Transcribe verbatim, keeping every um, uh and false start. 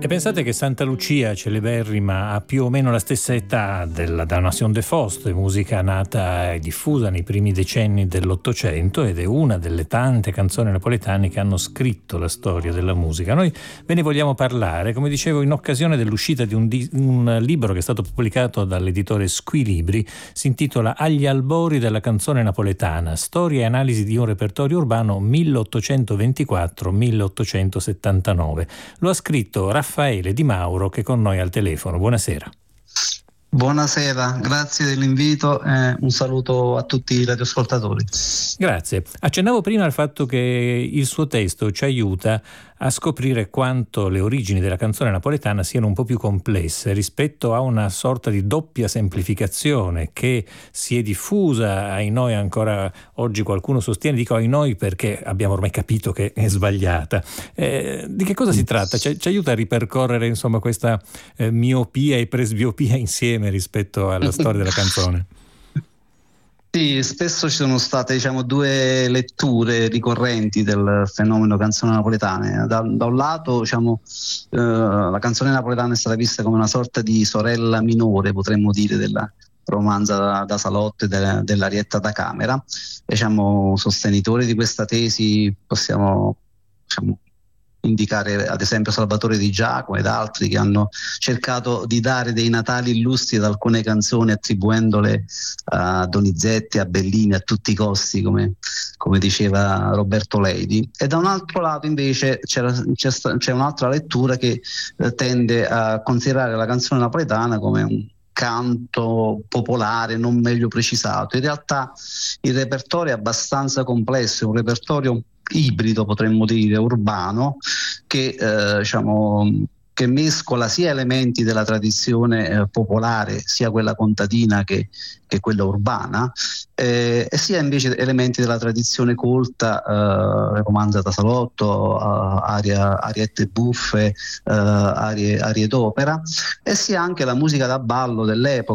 E pensate che Santa Lucia, celeberrima, ha più o meno la stessa età della Damnation de Faust, musica nata e diffusa nei primi decenni dell'Ottocento, ed è una delle tante canzoni napoletane che hanno scritto la storia della musica. Noi ve ne vogliamo parlare, come dicevo, in occasione dell'uscita di un, di- un libro che è stato pubblicato dall'editore Squilibri. Si intitola Agli albori della canzone napoletana, storia e analisi di un repertorio urbano milleottocentoventiquattro milleottocentosettantanove. Lo ha scritto Raffaele Di Mauro, che è con noi al telefono. Buonasera. Buonasera, grazie dell'invito e un saluto a tutti i radioascoltatori. Grazie. Accennavo prima al fatto che il suo testo ci aiuta a scoprire quanto le origini della canzone napoletana siano un po' più complesse rispetto a una sorta di doppia semplificazione che si è diffusa, ai noi ancora oggi qualcuno sostiene, dico ai noi perché abbiamo ormai capito che è sbagliata. Eh, di che cosa si tratta? Ci, ci aiuta a ripercorrere insomma questa eh, miopia e presbiopia insieme rispetto alla storia della canzone? Sì, spesso ci sono state, diciamo, due letture ricorrenti del fenomeno canzone napoletana. Da, da un lato, diciamo, eh, la canzone napoletana è stata vista come una sorta di sorella minore, potremmo dire, della romanza da, da salotto e de, dell'Arietta da Camera. E, diciamo, sostenitori di questa tesi possiamo, diciamo, indicare ad esempio Salvatore Di Giacomo ed altri che hanno cercato di dare dei natali illustri ad alcune canzoni attribuendole a Donizetti, a Bellini a tutti i costi, come, come diceva Roberto Leidi. E da un altro lato invece c'era, c'è, c'è un'altra lettura che eh, tende a considerare la canzone napoletana come un canto popolare non meglio precisato. In realtà il repertorio è abbastanza complesso, è un repertorio ibrido, potremmo dire, urbano, che eh, diciamo che mescola sia elementi della tradizione eh, popolare, sia quella contadina che, che quella urbana, eh, e sia invece elementi della tradizione colta, eh, romanza da salotto, eh, aria, ariette buffe, eh, arie, arie d'opera, e sia anche la musica da ballo dell'epoca,